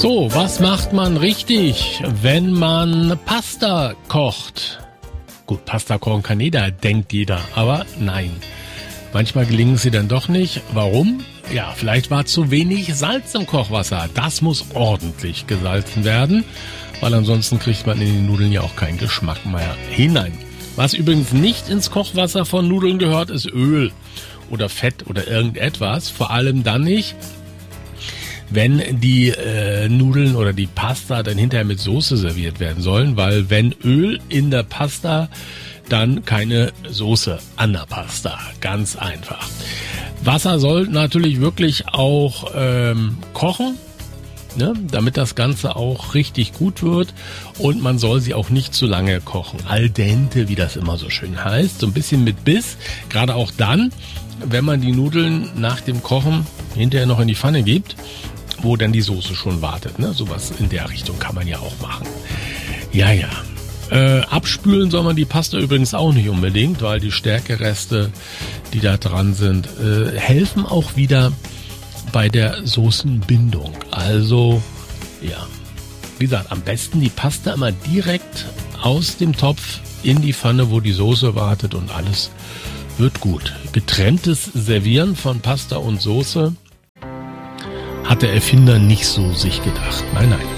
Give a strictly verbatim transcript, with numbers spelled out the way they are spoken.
So, was macht man richtig, wenn man Pasta kocht? Gut, Pasta kochen kann jeder, denkt jeder, aber nein. Manchmal gelingen sie dann doch nicht. Warum? Ja, vielleicht war zu wenig Salz im Kochwasser. Das muss ordentlich gesalzen werden, weil ansonsten kriegt man in die Nudeln ja auch keinen Geschmack mehr hinein. Was übrigens nicht ins Kochwasser von Nudeln gehört, ist Öl oder Fett oder irgendetwas. Vor allem dann nicht, wenn die äh, Nudeln oder die Pasta dann hinterher mit Soße serviert werden sollen, weil wenn Öl in der Pasta, dann keine Soße an der Pasta. Ganz einfach. Wasser soll natürlich wirklich auch ähm, kochen, ne, damit das Ganze auch richtig gut wird, und man soll sie auch nicht zu lange kochen. Al dente, wie das immer so schön heißt, so ein bisschen mit Biss, gerade auch dann, wenn man die Nudeln nach dem Kochen hinterher noch in die Pfanne gibt, wo dann die Soße schon wartet. Ne? Sowas in der Richtung kann man ja auch machen. Ja, ja. Äh, abspülen soll man die Pasta übrigens auch nicht unbedingt, weil die Stärkereste, die da dran sind, äh, helfen auch wieder bei der Soßenbindung. Also, ja. Wie gesagt, am besten die Pasta immer direkt aus dem Topf in die Pfanne, wo die Soße wartet, und alles wird gut. Getrenntes Servieren von Pasta und Soße hat der Erfinder nicht so sich gedacht. Nein, nein.